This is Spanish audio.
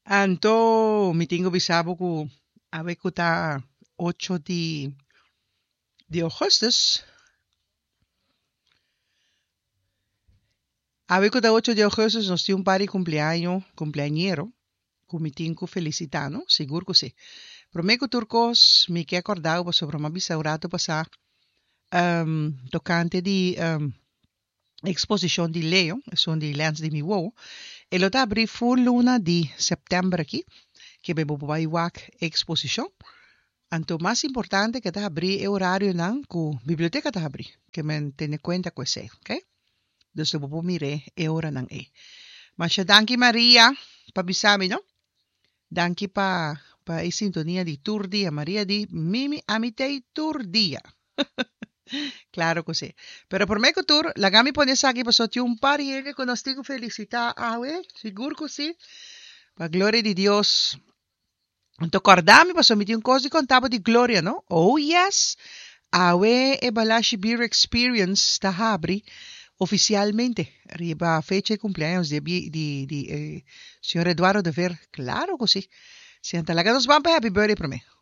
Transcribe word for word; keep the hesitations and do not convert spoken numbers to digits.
Anto, mi tengo bisabo ko awe ko ta ocho de, de Augustus. Awe ko ta ocho de Augustus nos dio un pari cumpleaños, cumpleañero. Kumitin ko felicitano, seguro que sí. Pero me ko turcos, me que acordado pa sobre uma bisaurato pa sa um, tocante de um, exposição de Leo, son de Lens de Miwo. E lo ta abri full luna de setembro aqui, que me bo vai wak exposição. Anto mais importante que ta abri é horário nan ku biblioteca ta abri, que men tiene cuenta com isso, ok? Dus lo bo mire é hora nan e. Mas siya danki Maria, pabisami no? Danki pa pa e sintonia de turdia, Maria di mimi amitei turdia. Claro que sí. Pero por meio tour, la gami pone sa aqui pasó un par y que con nostigo felicita ah, we, seguro que sí. Pa gloria de Dios. Então, acordami pasó me un cosa contaba de gloria, no? Oh, yes. Awe e balashi beer experience ta habri oficialmente. Arriba fecha de cumpleaños de, de, de, de eh, señor Eduardo de Ver. Claro que sí. Si antalaga nos van para happy birthday para mí.